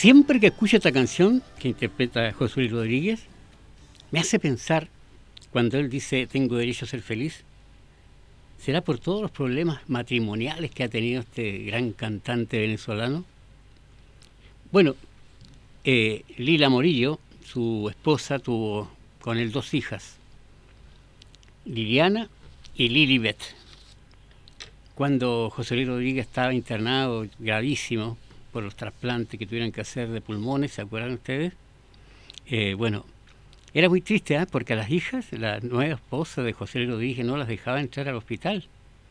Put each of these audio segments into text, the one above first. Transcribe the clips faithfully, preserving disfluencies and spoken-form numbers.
Siempre que escucho esta canción que interpreta José Luis Rodríguez, me hace pensar, cuando él dice tengo derecho a ser feliz, ¿será por todos los problemas matrimoniales que ha tenido este gran cantante venezolano? Bueno, eh, Lila Morillo, su esposa, tuvo con él dos hijas, Liliana y Lilibet. Cuando José Luis Rodríguez estaba internado gravísimo por los trasplantes que tuvieron que hacer de pulmones, ¿se acuerdan ustedes? Eh, bueno, era muy triste, ¿eh? Porque a las hijas, la nueva esposa de José Luis Rodríguez no las dejaba entrar al hospital.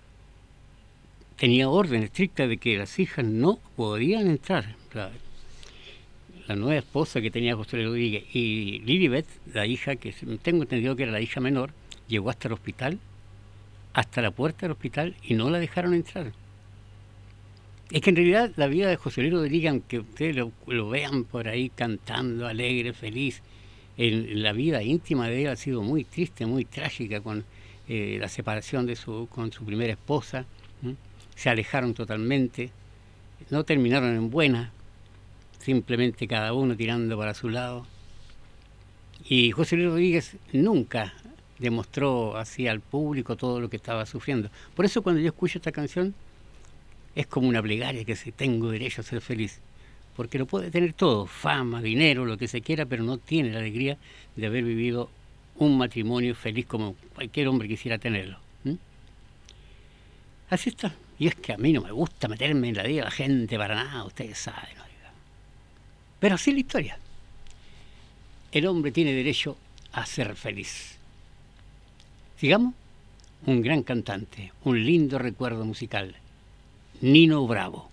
Tenía orden estricta de que las hijas no podían entrar. La, la nueva esposa que tenía José Luis Rodríguez y Lilibet, la hija que tengo entendido que era la hija menor, llegó hasta el hospital, hasta la puerta del hospital, y no la dejaron entrar. Es que en realidad la vida de José Luis Rodríguez, aunque ustedes lo, lo vean por ahí cantando, alegre, feliz, en la vida íntima de él ha sido muy triste, muy trágica, con eh, la separación de su, con su primera esposa. ¿Mm? Se alejaron totalmente, no terminaron en buena, simplemente cada uno tirando para su lado. Y José Luis Rodríguez nunca demostró así al público todo lo que estaba sufriendo. Por eso cuando yo escucho esta canción, es como una plegaria que si tengo derecho a ser feliz, porque lo puede tener todo, fama, dinero, lo que se quiera, pero no tiene la alegría de haber vivido un matrimonio feliz como cualquier hombre quisiera tenerlo. ¿Mm? Así está. Y es que a mí no me gusta meterme en la vida de la gente para nada, ustedes saben, oiga. Pero así es la historia. El hombre tiene derecho a ser feliz. Sigamos, un gran cantante, un lindo recuerdo musical, Nino Bravo.